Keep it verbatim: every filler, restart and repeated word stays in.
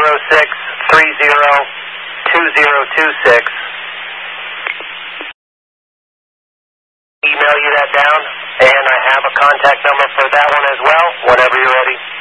zero six three zero two zero two six. Email you that down, and I have a contact number for that one as well, whenever you're ready.